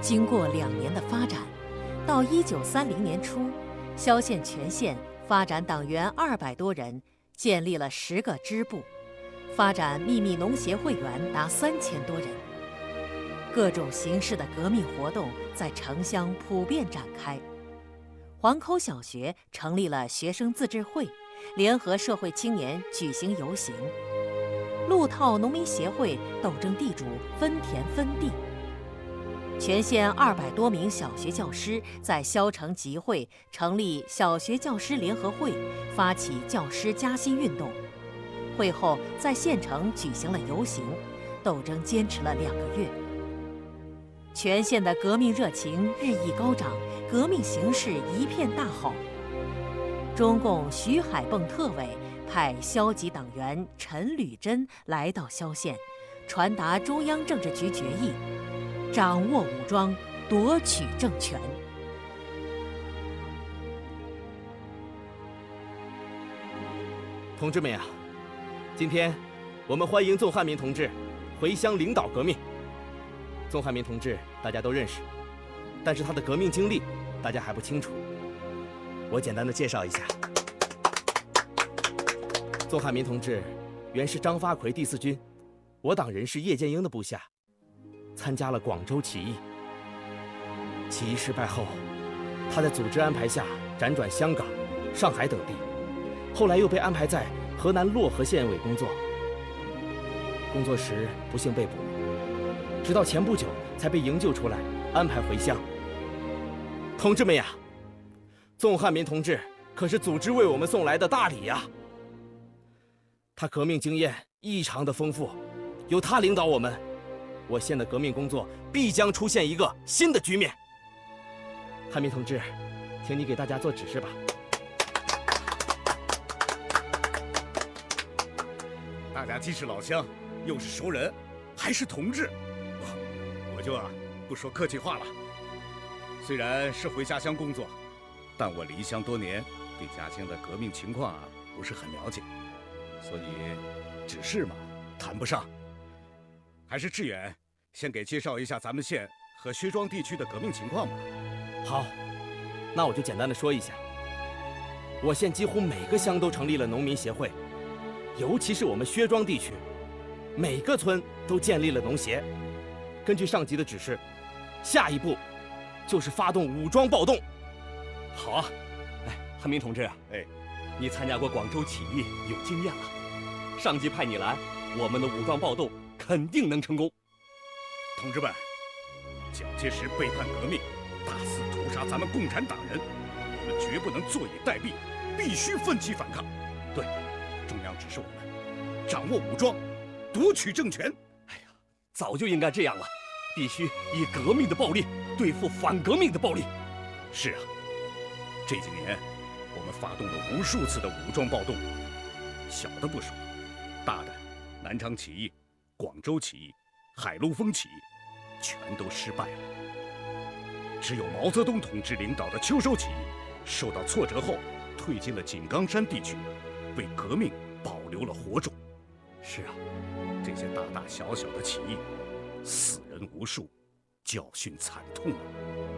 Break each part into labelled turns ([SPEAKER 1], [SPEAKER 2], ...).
[SPEAKER 1] 经过2年的发展，到1930年初，萧县全县发展党员200多人，建立了10个支部，发展秘密农协会员达3000多人。各种形式的革命活动在城乡普遍展开。黄口小学成立了学生自治会，联合社会青年举行游行。路套农民协会斗争地主分田分地。全县200多名小学教师在萧城集会，成立小学教师联合会，发起教师加薪运动。会后在县城举行了游行，斗争坚持了2个月。全县的革命热情日益高涨，革命形势一片大好。中共徐海蚌特委派萧籍党员陈履珍来到萧县，传达中央政治局决议，掌握武装，夺取政权。
[SPEAKER 2] 同志们呀，今天我们欢迎宋汉民同志回乡领导革命。宋汉民同志大家都认识，但是他的革命经历大家还不清楚。我简单的介绍一下。宋汉民同志原是张发奎第4军我党人士叶剑英的部下，参加了广州起义。起义失败后，他在组织安排下辗转香港、上海等地，后来又被安排在河南漯河县委工作。工作时不幸被捕，直到前不久才被营救出来，安排回乡。同志们呀，宋汉民同志可是组织为我们送来的大礼呀！他革命经验异常的丰富，由他领导我县的革命工作必将出现一个新的局面。汉民同志，请你给大家做指示吧。
[SPEAKER 3] 大家既是老乡，又是熟人，还是同志，我就不说客气话了。虽然是回家乡工作，但我离乡多年，对家乡的革命情况不是很了解，所以指示嘛谈不上。还是志远先给介绍一下咱们县和薛庄地区的革命情况吧。
[SPEAKER 2] 好，那我就简单的说一下。我县几乎每个乡都成立了农民协会，尤其是我们薛庄地区，每个村都建立了农协。根据上级的指示，下一步就是发动武装暴动。
[SPEAKER 4] 好啊，汉民同志，你参加过广州起义，有经验了。上级派你来，我们的武装暴动肯定能成功。
[SPEAKER 3] 同志们，蒋介石背叛革命，大肆屠杀咱们共产党人，我们绝不能坐以待毙，必须奋起反抗。对，中央指示我们掌握武装，夺取政权。
[SPEAKER 4] 早就应该这样了，必须以革命的暴力对付反革命的暴力。
[SPEAKER 3] 是啊，这几年我们发动了无数次的武装暴动，小的不说，大的南昌起义、广州起义、海陆丰起义，全都失败了。只有毛泽东同志领导的秋收起义，受到挫折后退进了井冈山地区，为革命保留了火种。是啊，这些大大小小的起义，死人无数，教训惨痛啊！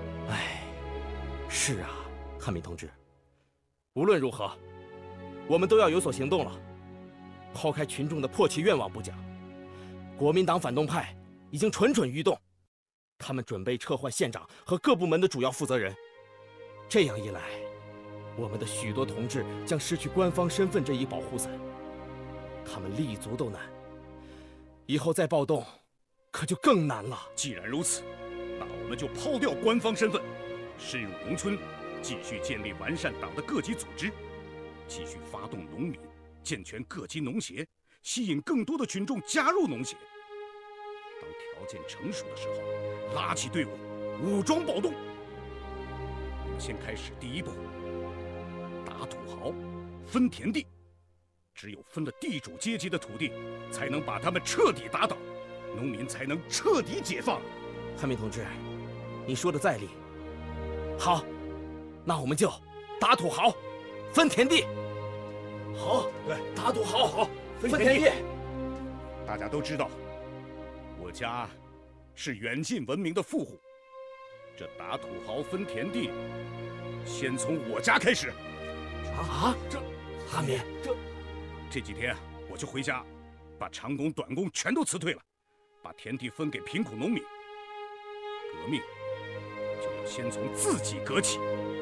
[SPEAKER 2] 是啊，汉民同志，无论如何，我们都要有所行动了。抛开群众的迫切愿望不讲，国民党反动派已经蠢蠢欲动，他们准备撤换县长和各部门的主要负责人。这样一来，我们的许多同志将失去官方身份这一保护伞，他们立足都难，以后再暴动可就更难了。
[SPEAKER 3] 既然如此，那我们就抛掉官方身份，深入农村，继续建立完善党的各级组织，继续发动农民，健全各级农协，吸引更多的群众加入农协。当条件成熟的时候，拉起队伍，武装暴动。我们先开始第一步，打土豪，分田地。只有分了地主阶级的土地，才能把他们彻底打倒，农民才能彻底解放。
[SPEAKER 2] 汉民同志，你说的在理。好，那我们就打土豪，分田地。好，
[SPEAKER 3] 对，
[SPEAKER 2] 打土豪，好，分田地。
[SPEAKER 3] 大家都知道，我家是远近闻名的富户， 这打土豪分田地，先从我家开始。
[SPEAKER 2] 汉民，
[SPEAKER 3] 这几天我就回家，把长工、短工全都辞退了，把田地分给贫苦农民。革命就要先从自己革起。